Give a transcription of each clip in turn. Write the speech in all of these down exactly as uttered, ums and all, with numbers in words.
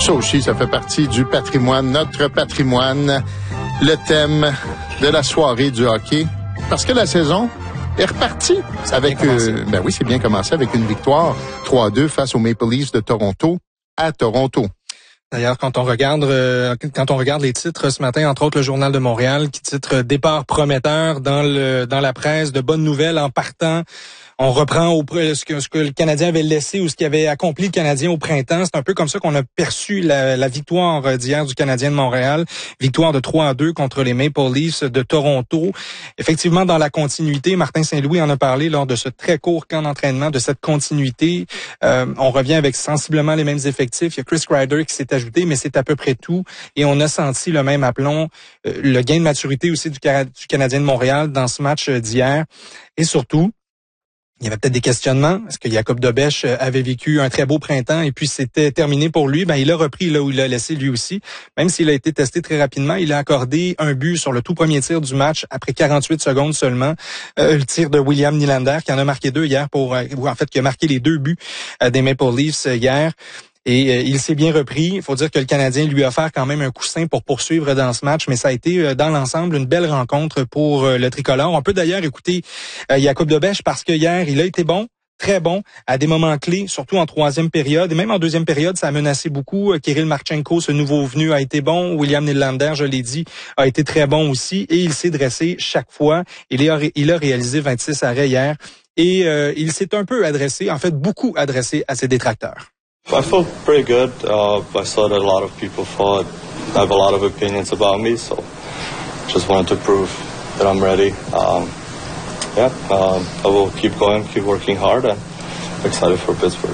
Ça aussi, ça fait partie du patrimoine, notre patrimoine, le thème de la soirée du hockey. Parce que la saison est repartie avec, euh, ben oui, c'est bien commencé avec une victoire trois à deux face aux Maple Leafs de Toronto à Toronto. D'ailleurs, quand on regarde euh, quand on regarde les titres ce matin, entre autres le Journal de Montréal qui titre départ prometteur dans le dans la presse, de bonnes nouvelles en partant. On reprend au, ce, que, ce que le Canadien avait laissé ou ce qu'avait accompli le Canadien au printemps. C'est un peu comme ça qu'on a perçu la, la victoire d'hier du Canadien de Montréal. Victoire de trois à deux contre les Maple Leafs de Toronto. Effectivement, dans la continuité, Martin Saint-Louis en a parlé lors de ce très court camp d'entraînement, de cette continuité. Euh, on revient avec sensiblement les mêmes effectifs. Il y a Chris Kreider qui s'est ajouté, mais c'est à peu près tout. Et on a senti le même aplomb, euh, le gain de maturité aussi du, du Canadien de Montréal dans ce match d'hier. Et surtout, il y avait peut-être des questionnements. Est-ce que Jacob Dobèche avait vécu un très beau printemps et puis c'était terminé pour lui? Ben, il a repris là où il a laissé lui aussi. Même s'il a été testé très rapidement, il a accordé un but sur le tout premier tir du match après quarante-huit secondes seulement. Euh, le tir de William Nylander qui en a marqué deux hier pour, ou en fait qui a marqué les deux buts euh, des Maple Leafs hier. Et euh, il s'est bien repris. Il faut dire que le Canadien lui a offert quand même un coussin pour poursuivre dans ce match, mais ça a été euh, dans l'ensemble une belle rencontre pour euh, le tricolore. On peut d'ailleurs écouter euh, Jacob Dobèche parce que hier, il a été bon, très bon, à des moments clés, surtout en troisième période. Et même en deuxième période, ça a menacé beaucoup. Euh, Kirill Marchenko, ce nouveau venu, a été bon. William Nylander, je l'ai dit, a été très bon aussi. Et il s'est dressé chaque fois. Il a, il a réalisé vingt-six arrêts hier. Et euh, il s'est un peu adressé, en fait beaucoup adressé à ses détracteurs. I felt pretty good. Uh, I saw that a lot of people thought I have a lot of opinions about me, so just wanted to prove that I'm ready. Um, yeah, um, I will keep going, keep working hard, and excited for Pittsburgh.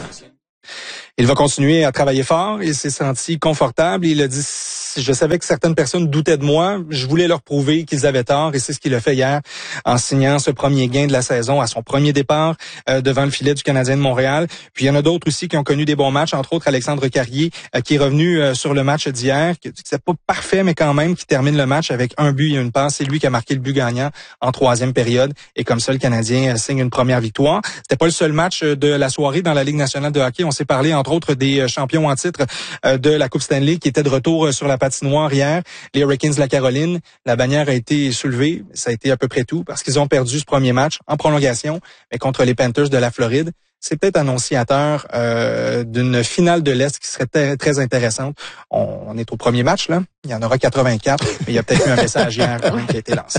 Il va continuer à travailler fort. Il s'est senti confortable. Il a dit, je savais que certaines personnes doutaient de moi. Je voulais leur prouver qu'ils avaient tort. Et c'est ce qu'il a fait hier en signant ce premier gain de la saison à son premier départ euh, devant le filet du Canadien de Montréal. Puis il y en a d'autres aussi qui ont connu des bons matchs, entre autres Alexandre Carrier euh, qui est revenu euh, sur le match d'hier. Qui c'est pas parfait, mais quand même qui termine le match avec un but et une passe. C'est lui qui a marqué le but gagnant en troisième période. Et comme ça, le Canadien euh, signe une première victoire. C'était pas le seul match de la soirée dans la Ligue nationale de hockey. On s'est parlé en entre autres des champions en titre de la Coupe Stanley qui étaient de retour sur la patinoire hier. Les Hurricanes de la Caroline, la bannière a été soulevée. Ça a été à peu près tout parce qu'ils ont perdu ce premier match en prolongation, mais contre les Panthers de la Floride. C'est peut-être annonciateur euh, d'une finale de l'Est qui serait très, très intéressante. On, on est au premier match, là. Il y en aura quatre-vingt-quatre, mais il y a peut-être eu un message hier quand même qui a été lancé.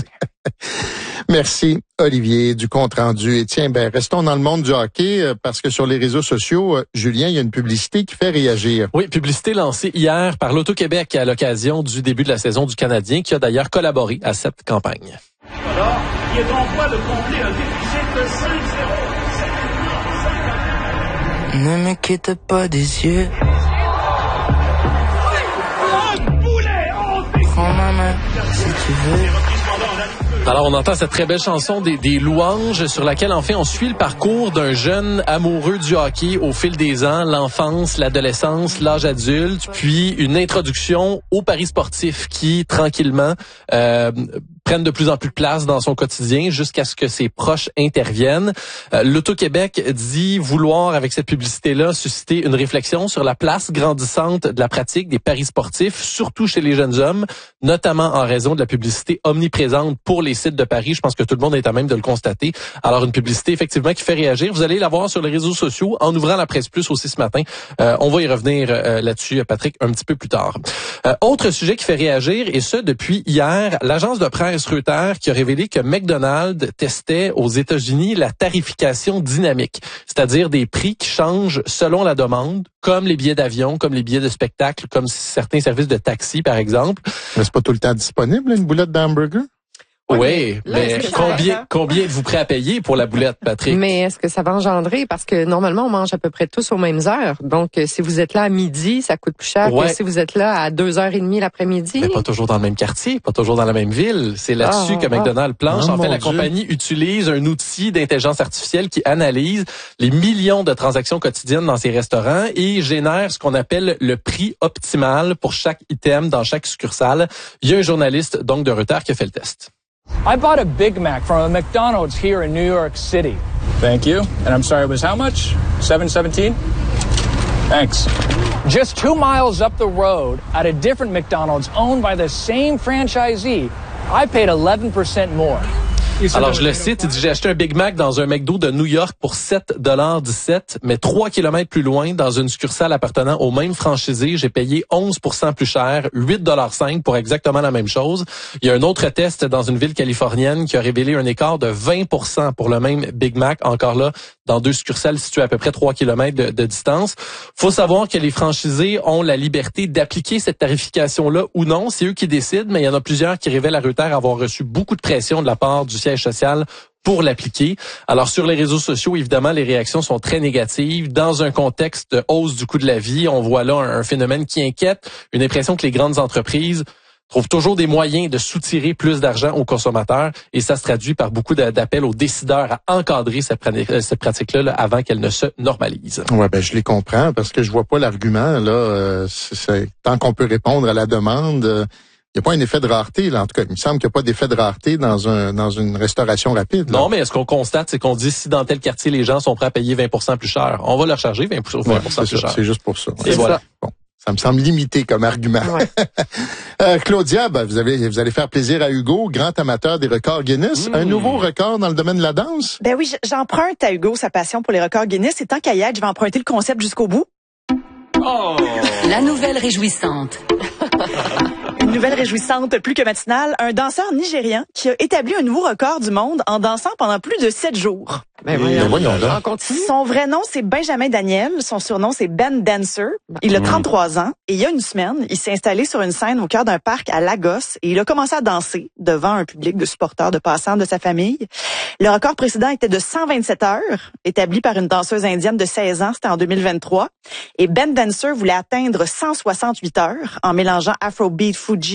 Merci, Olivier, du compte-rendu. Et tiens, ben restons dans le monde du hockey, parce que sur les réseaux sociaux, Julien, il y a une publicité qui fait réagir. Oui, publicité lancée hier par l'Auto-Québec à l'occasion du début de la saison du Canadien, qui a d'ailleurs collaboré à cette campagne. Alors, il est en voie de combler un déficit de cinq zéro. Ne me quitte pas des yeux. Prends ma main si tu veux. Alors, on entend cette très belle chanson des, des louanges sur laquelle, en fait, on suit le parcours d'un jeune amoureux du hockey au fil des ans, l'enfance, l'adolescence, l'âge adulte, puis une introduction au pari sportif qui, tranquillement, euh, prennent de plus en plus de place dans son quotidien jusqu'à ce que ses proches interviennent. Euh, L'Auto-Québec dit vouloir, avec cette publicité-là, susciter une réflexion sur la place grandissante de la pratique des paris sportifs, surtout chez les jeunes hommes, notamment en raison de la publicité omniprésente pour les sites de paris. Je pense que tout le monde est à même de le constater. Alors, une publicité, effectivement, qui fait réagir. Vous allez la voir sur les réseaux sociaux en ouvrant la Presse Plus aussi ce matin. Euh, on va y revenir euh, là-dessus, Patrick, un petit peu plus tard. Euh, autre sujet qui fait réagir, et ce, depuis hier, l'agence de presse Reuters qui a révélé que McDonald's testait aux États-Unis la tarification dynamique, c'est-à-dire des prix qui changent selon la demande, comme les billets d'avion, comme les billets de spectacle, comme certains services de taxi, par exemple. Mais c'est pas tout le temps disponible, une boulette d'hamburger? Oui, oui, mais, mais combien, combien êtes-vous prêt à payer pour la boulette, Patrick? Mais est-ce que ça va engendrer? Parce que normalement, on mange à peu près tous aux mêmes heures. Donc, si vous êtes là à midi, ça coûte plus cher ouais. que si vous êtes là à deux heures trente l'après-midi. Mais pas toujours dans le même quartier, pas toujours dans la même ville. C'est là-dessus ah, que McDonald's planche. Oh, en fait, la Dieu. compagnie utilise un outil d'intelligence artificielle qui analyse les millions de transactions quotidiennes dans ses restaurants et génère ce qu'on appelle le prix optimal pour chaque item dans chaque succursale. Il y a un journaliste, donc, de Reuters qui a fait le test. I bought a Big Mac from a McDonald's here in New York City. Thank you. And I'm sorry, it was how much? seven seventeen? Thanks. Just two miles up the road, at a different McDonald's owned by the same franchisee, I paid eleven percent more. Alors, je le cite, il dit, j'ai acheté un Big Mac dans un McDo de New York pour sept dollars dix-sept, mais trois kilomètres plus loin, dans une succursale appartenant au même franchisé, j'ai payé onze pour cent plus cher, huit dollars cinq pour exactement la même chose. Il y a un autre test dans une ville californienne qui a révélé un écart de vingt pour cent pour le même Big Mac, encore là, dans deux succursales situées à peu près trois kilomètres de, de distance. Faut savoir que les franchisés ont la liberté d'appliquer cette tarification-là ou non. C'est eux qui décident, mais il y en a plusieurs qui révèlent à Reuters avoir reçu beaucoup de pression de la part du siège social pour l'appliquer. Alors, sur les réseaux sociaux, évidemment, les réactions sont très négatives. Dans un contexte de hausse du coût de la vie, on voit là un, un phénomène qui inquiète, une impression que les grandes entreprises trouvent toujours des moyens de soutirer plus d'argent aux consommateurs et ça se traduit par beaucoup d'appels aux décideurs à encadrer cette, cette pratique-là là, avant qu'elle ne se normalise. Ouais, ben je les comprends parce que je vois pas l'argument là. Euh, c'est, tant qu'on peut répondre à la demande. Euh, Il n'y a pas un effet de rareté, là. En tout cas, il me semble qu'il n'y a pas d'effet de rareté dans un dans une restauration rapide. Là. Non, mais ce qu'on constate, c'est qu'on dit si dans tel quartier, les gens sont prêts à payer vingt pour cent plus cher, on va leur charger vingt pour cent, vingt pour cent ouais, plus ça, cher. C'est juste pour ça. Et c'est voilà. Ça. Bon. Ça me semble limité comme argument. Ouais. euh, Claudia, ben, vous, avez, vous allez faire plaisir à Hugo, grand amateur des records Guinness. Mmh. Un nouveau record dans le domaine de la danse? Ben oui, j'emprunte à Hugo sa passion pour les records Guinness. Et tant qu'à y être, je vais emprunter le concept jusqu'au bout. Oh. La nouvelle réjouissante. Une nouvelle réjouissante plus que matinale. Un danseur nigérian qui a établi un nouveau record du monde en dansant pendant plus de sept jours. Ben voyons, voyons là. Son vrai nom, c'est Benjamin Daniel. Son surnom, c'est Ben Dancer. Il a trente-trois ans et il y a une semaine, il s'est installé sur une scène au cœur d'un parc à Lagos et il a commencé à danser devant un public de supporters, de passants de sa famille. Le record précédent était de cent vingt-sept heures, établi par une danseuse indienne de seize ans. C'était en deux mille vingt-trois. Et Ben Dancer voulait atteindre cent soixante-huit heures en mélangeant Afrobeat, Fuji